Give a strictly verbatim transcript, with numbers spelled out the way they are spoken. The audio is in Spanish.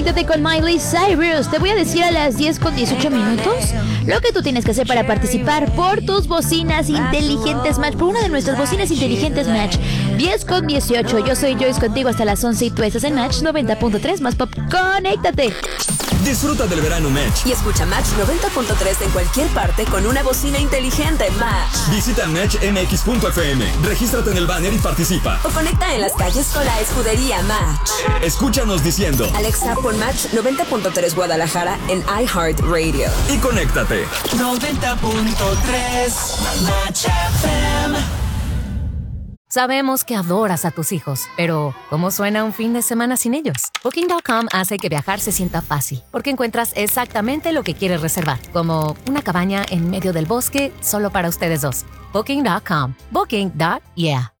Conéctate con Miley Cyrus. Te voy a decir a las diez con dieciocho minutos lo que tú tienes que hacer para participar por tus bocinas inteligentes Match, por una de nuestras bocinas inteligentes Match. diez con dieciocho. Yo soy Joyce contigo hasta las once y tú estás en Match noventa punto tres más pop. ¡Conéctate! Disfruta del verano Match y escucha Match noventa punto tres en cualquier parte con una bocina inteligente Match. Visita match m x punto f m, regístrate en el banner y participa. O conecta en las calles con la escudería Match. Escúchanos diciendo: Alexa, pon Match noventa punto tres Guadalajara en iHeartRadio. Y conéctate. noventa punto tres Match F M. Sabemos que adoras a tus hijos, pero ¿cómo suena un fin de semana sin ellos? Booking punto com hace que viajar se sienta fácil, porque encuentras exactamente lo que quieres reservar, como una cabaña en medio del bosque solo para ustedes dos. Booking punto com. Booking. Yeah.